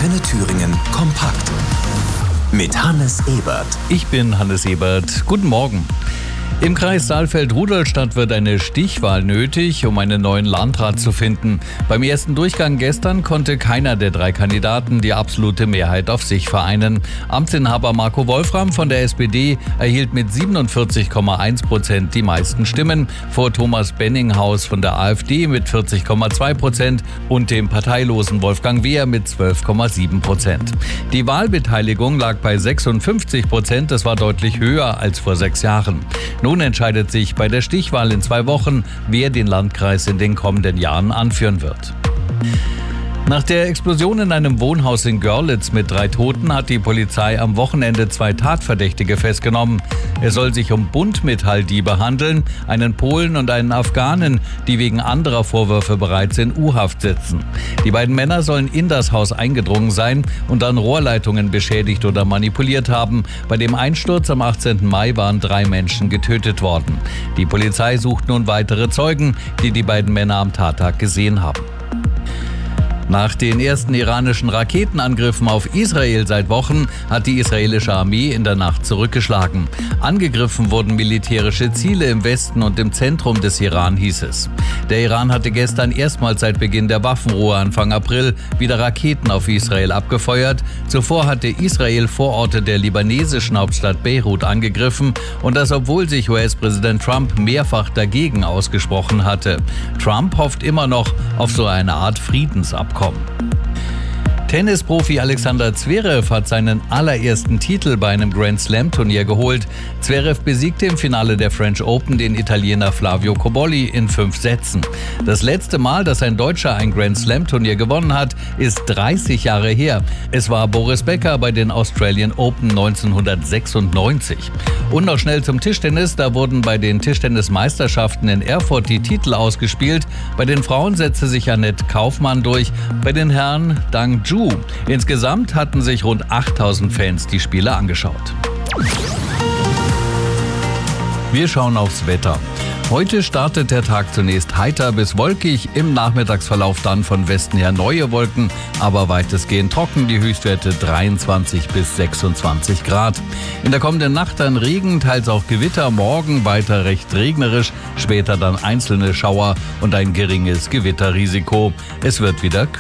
Antenne Thüringen kompakt. Mit Hannes Ebert. Ich bin Hannes Ebert. Guten Morgen. Im Kreis Saalfeld-Rudolstadt wird eine Stichwahl nötig, um einen neuen Landrat zu finden. Beim ersten Durchgang gestern konnte keiner der 3 Kandidaten die absolute Mehrheit auf sich vereinen. Amtsinhaber Marco Wolfram von der SPD erhielt mit 47,1% die meisten Stimmen, vor Thomas Benninghaus von der AfD mit 40,2% und dem parteilosen Wolfgang Wehr mit 12,7%. Die Wahlbeteiligung lag bei 56%, das war deutlich höher als vor 6 Jahren. Nun entscheidet sich bei der Stichwahl in 2 Wochen, wer den Landkreis in den kommenden Jahren anführen wird. Nach der Explosion in einem Wohnhaus in Görlitz mit 3 Toten hat die Polizei am Wochenende 2 Tatverdächtige festgenommen. Es soll sich um Buntmetalldiebe handeln, einen Polen und einen Afghanen, die wegen anderer Vorwürfe bereits in U-Haft sitzen. Die beiden Männer sollen in das Haus eingedrungen sein und dann Rohrleitungen beschädigt oder manipuliert haben. Bei dem Einsturz am 18. Mai waren 3 Menschen getötet worden. Die Polizei sucht nun weitere Zeugen, die die beiden Männer am Tattag gesehen haben. Nach den ersten iranischen Raketenangriffen auf Israel seit Wochen hat die israelische Armee in der Nacht zurückgeschlagen. Angegriffen wurden militärische Ziele im Westen und im Zentrum des Iran, hieß es. Der Iran hatte gestern erstmals seit Beginn der Waffenruhe Anfang April wieder Raketen auf Israel abgefeuert. Zuvor hatte Israel Vororte der libanesischen Hauptstadt Beirut angegriffen und das, obwohl sich US-Präsident Trump mehrfach dagegen ausgesprochen hatte. Trump hofft immer noch auf so eine Art Friedensabkommen. Tennisprofi Alexander Zverev hat seinen allerersten Titel bei einem Grand-Slam-Turnier geholt. Zverev besiegte im Finale der French Open den Italiener Flavio Cobolli in 5 Sätzen. Das letzte Mal, dass ein Deutscher ein Grand-Slam-Turnier gewonnen hat, ist 30 Jahre her. Es war Boris Becker bei den Australian Open 1996. Und noch schnell zum Tischtennis. Da wurden bei den Tischtennismeisterschaften in Erfurt die Titel ausgespielt. Bei den Frauen setzte sich Annette Kaufmann durch, bei den Herren Dang Zhu. Insgesamt hatten sich rund 8000 Fans die Spiele angeschaut. Wir schauen aufs Wetter. Heute startet der Tag zunächst heiter bis wolkig, im Nachmittagsverlauf dann von Westen her neue Wolken, aber weitestgehend trocken, die Höchstwerte 23 bis 26 Grad. In der kommenden Nacht dann Regen, teils auch Gewitter, morgen weiter recht regnerisch, später dann einzelne Schauer und ein geringes Gewitterrisiko. Es wird wieder